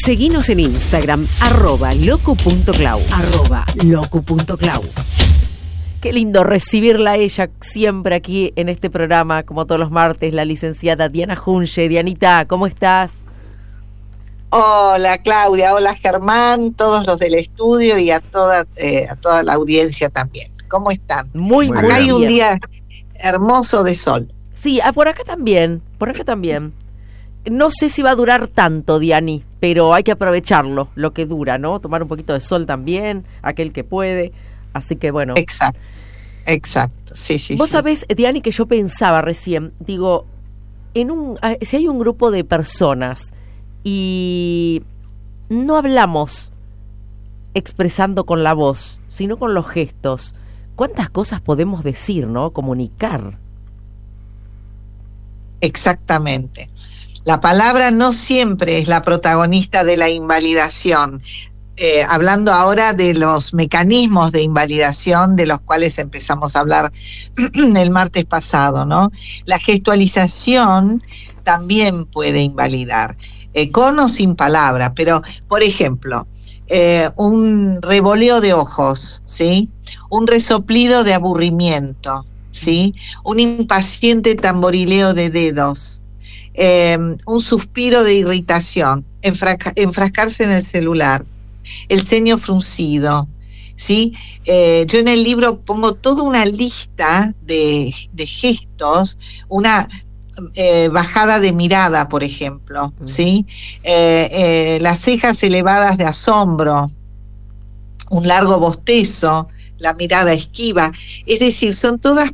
Seguinos en Instagram, @locu.clau. @locu.clau. Qué lindo recibirla a ella siempre aquí en este programa, como todos los martes, la licenciada Diana Junge. Dianita, ¿cómo estás? Hola Claudia, hola Germán, todos los del estudio y a toda la audiencia también. ¿Cómo están? Muy Acá bien. hay un día hermoso de sol. Sí, por acá también. No sé si va a durar tanto, Diani, pero hay que aprovecharlo, lo que dura, ¿no? Tomar un poquito de sol también, aquel que puede. Así que bueno. Exacto, sí. Vos sabés, Diani, que yo pensaba recién, digo, si hay un grupo de personas y no hablamos expresando con la voz, sino con los gestos, ¿cuántas cosas podemos decir, no? Comunicar. Exactamente. La palabra no siempre es la protagonista de la invalidación. Hablando ahora de los mecanismos de invalidación de los cuales empezamos a hablar el martes pasado, ¿no? La gestualización también puede invalidar, con o sin palabra, pero, por ejemplo, un revoleo de ojos, ¿sí? Un resoplido de aburrimiento, ¿sí? Un impaciente tamborileo de dedos, un suspiro de irritación, enfrascarse en el celular, el ceño fruncido, ¿sí? Yo en el libro pongo toda una lista de gestos, una bajada de mirada, por ejemplo, ¿sí? Las cejas elevadas de asombro, un largo bostezo, la mirada esquiva, es decir, son todos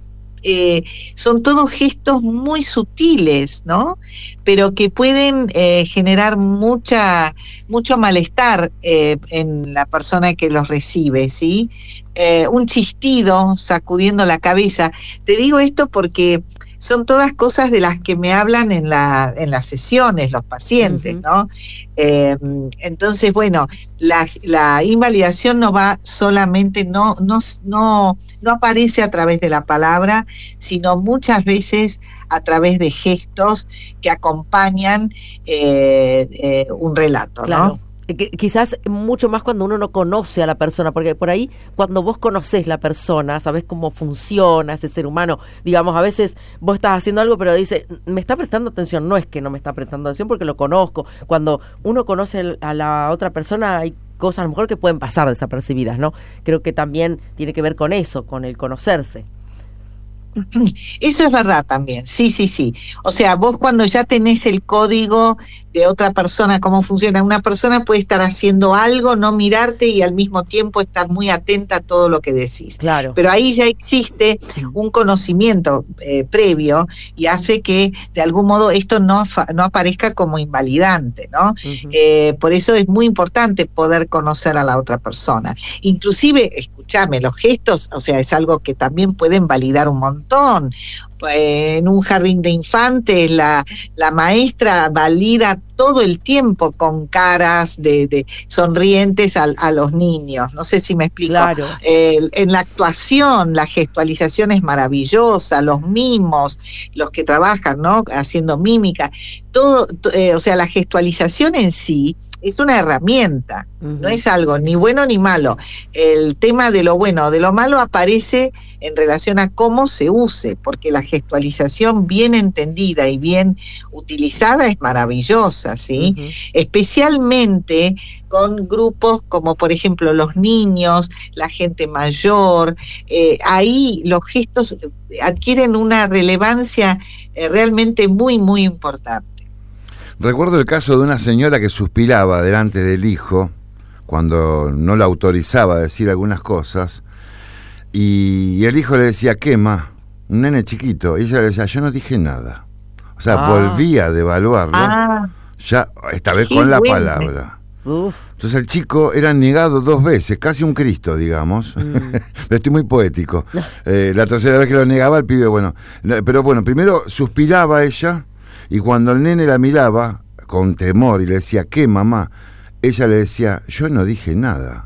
gestos muy sutiles, ¿no? Pero que pueden generar mucho malestar en la persona que los recibe, ¿sí? Un chistido sacudiendo la cabeza. Te digo esto porque son todas cosas de las que me hablan en las sesiones los pacientes, ¿no? Entonces, bueno, la invalidación no va solamente, no aparece a través de la palabra, sino muchas veces a través de gestos que acompañan un relato, claro. ¿no? Quizás mucho más cuando uno no conoce a la persona, porque por ahí cuando vos conocés la persona, sabés cómo funciona ese ser humano, digamos, a veces vos estás haciendo algo pero dice, me está prestando atención, no es que no me está prestando atención porque lo conozco. Cuando uno conoce a la otra persona hay cosas a lo mejor que pueden pasar desapercibidas, ¿no? Creo que también tiene que ver con eso, con el conocerse. Eso es verdad también, sí. O sea, vos cuando ya tenés el código de otra persona, cómo funciona, una persona puede estar haciendo algo, no mirarte y al mismo tiempo estar muy atenta a todo lo que decís. Claro. Pero ahí ya existe un conocimiento previo y hace que de algún modo esto no aparezca como invalidante, ¿no? Por eso es muy importante poder conocer a la otra persona. Inclusive, escúchame, los gestos, o sea, es algo que también pueden validar un montón. En un jardín de infantes la maestra valida todo el tiempo con caras de sonrientes a los niños, no sé si me explico. Claro. En la actuación la gestualización es maravillosa, los mimos, los que trabajan, ¿no? Haciendo mímica, todo, o sea, la gestualización en sí es una herramienta, no es algo ni bueno ni malo. El tema de lo bueno o de lo malo aparece en relación a cómo se use, porque la gestualización bien entendida y bien utilizada es maravillosa, ¿sí? Especialmente con grupos como por ejemplo los niños, la gente mayor, ahí los gestos adquieren una relevancia realmente muy, muy importante. Recuerdo el caso de una señora que suspiraba delante del hijo cuando no la autorizaba a decir algunas cosas y el hijo le decía, ¿qué, ma? Un nene chiquito. Y ella le decía, yo no dije nada. O sea, volvía a devaluarlo, ya esta vez con la palabra. Entonces el chico era negado 2 veces, casi un Cristo, digamos. Pero estoy muy poético. La tercera vez que lo negaba el pibe, pero primero suspiraba ella. Y cuando el nene la miraba con temor y le decía, ¿qué, mamá? Ella le decía, yo no dije nada.